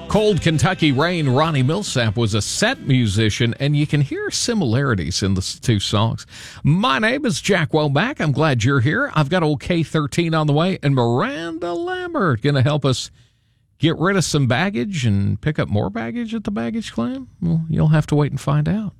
Cold Kentucky Rain, Ronnie Milsap was a set musician, and you can hear similarities in the two songs. My name is Jack Womack. I'm glad you're here. I've got old K13 on the way, and Miranda Lambert going to help us get rid of some baggage and pick up more baggage at the baggage claim. Well, you'll have to wait and find out.